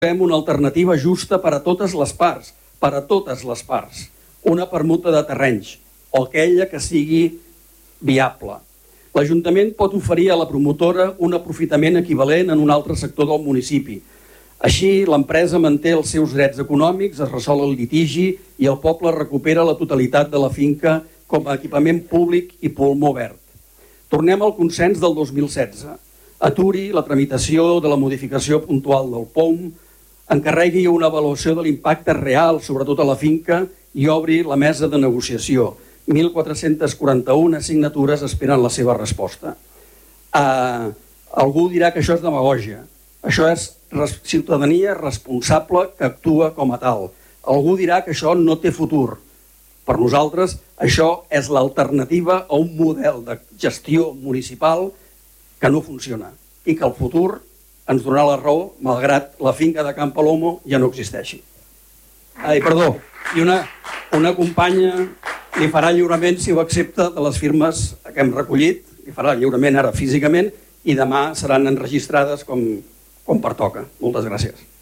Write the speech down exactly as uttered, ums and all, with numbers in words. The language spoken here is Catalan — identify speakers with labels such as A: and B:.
A: una alternativa justa per a totes les parts, per a totes les parts, una permuta de terrenys, o aquella que sigui viable. L'Ajuntament pot oferir a la promotora un aprofitament equivalent en un altre sector del municipi. Així, l'empresa manté els seus drets econòmics, es resol el litigi i el poble recupera la totalitat de la finca com a equipament públic i pulmó verd. Tornem al consens del dos mil setze. Aturi la tramitació de la modificació puntual del P O M, encarregui una avaluació de l'impacte real sobre tota la finca i obri la mesa de negociació. mil quatre-cents quaranta-u signatures esperen la seva resposta. Uh, algú dirà que això és demagògia. Això és res ciutadania responsable que actua com a tal. Algú dirà que això no té futur. Per nosaltres, això és l'alternativa a un model de gestió municipal que no funciona i que el futur ens donarà la raó, malgrat la finca de Can Palomo ja no existeixi. Ai, perdó, i una, una companya li farà lliurament, si ho accepta, de les firmes que hem recollit, li farà lliurament ara físicament i demà seran enregistrades com, com pertoca. Moltes gràcies.